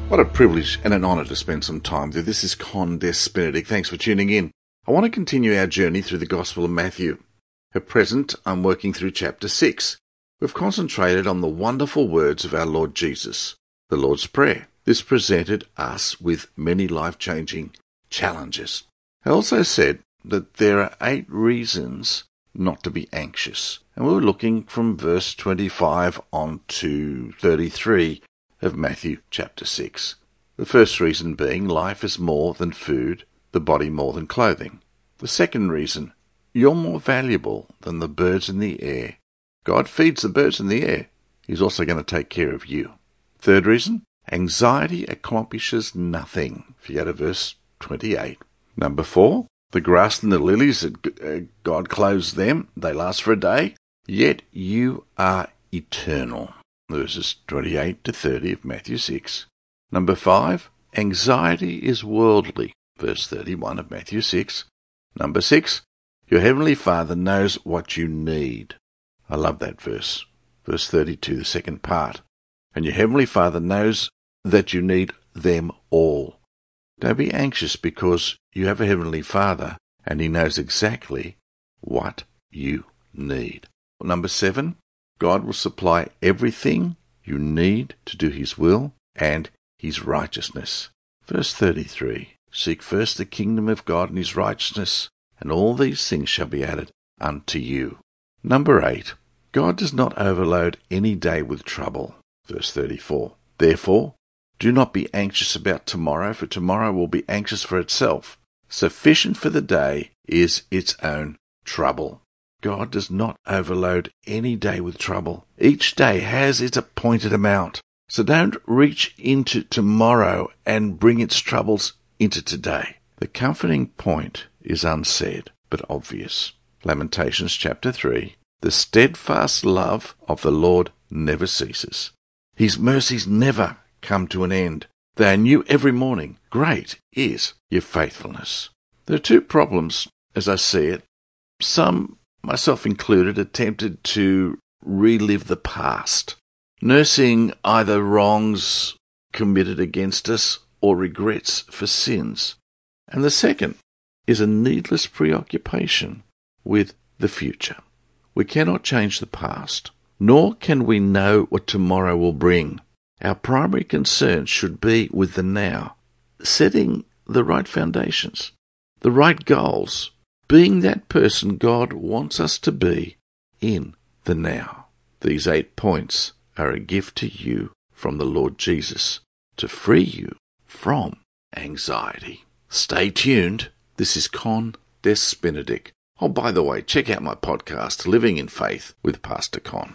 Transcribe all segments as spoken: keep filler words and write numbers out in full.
What a privilege and an honour to spend some time with you. This is Con Des Benedict. Thanks for tuning in. I want to continue our journey through the Gospel of Matthew. At present, I'm working through chapter six. We've concentrated on the wonderful words of our Lord Jesus, the Lord's Prayer. This presented us with many life-changing challenges. I also said that there are eight reasons not to be anxious. And we were looking from verse twenty-five on to thirty-three of Matthew chapter six. The first reason being life is more than food, the body more than clothing. The second reason, you're more valuable than the birds in the air. God feeds the birds in the air. He's also going to take care of you. Third reason, anxiety accomplishes nothing. If you go to verse twenty-eight. Number four, the grass and the lilies, God clothes them. They last for a day. Yet you are eternal. Verses twenty-eight to thirty of Matthew six. Number five, anxiety is worldly. Verse thirty-one of Matthew six. Number six, your heavenly Father knows what you need. I love that verse. Verse thirty-two, the second part. And your heavenly Father knows that you need them all. Don't be anxious because you have a heavenly Father and he knows exactly what you need. Number seven, God will supply everything you need to do his will and his righteousness. Verse thirty-three, seek first the kingdom of God and his righteousness, and all these things shall be added unto you. Number eight, God does not overload any day with trouble. Verse thirty-four, therefore, do not be anxious about tomorrow, for tomorrow will be anxious for itself. Sufficient for the day is its own trouble. God does not overload any day with trouble. Each day has its appointed amount. So don't reach into tomorrow and bring its troubles into today. The comforting point is unsaid, but obvious. Lamentations chapter three. The steadfast love of the Lord never ceases. His mercies never come to an end. They are new every morning. Great is your faithfulness. There are two problems, as I see it. Some, myself included, attempted to relive the past, nursing either wrongs committed against us or regrets for sins. And the second is a needless preoccupation with the future. We cannot change the past, nor can we know what tomorrow will bring. Our primary concern should be with the now, setting the right foundations, the right goals, being that person God wants us to be in the now. These eight points are a gift to you from the Lord Jesus to free you from anxiety. Stay tuned. This is Con Des Benedict. Oh, by the way, check out my podcast, Living in Faith with Pastor Con.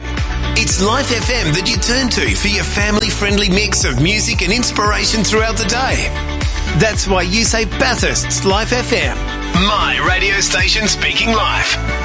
It's Life F M that you turn to for your family-friendly mix of music and inspiration throughout the day. That's why you say Bathurst's Life F M. My radio station speaking life.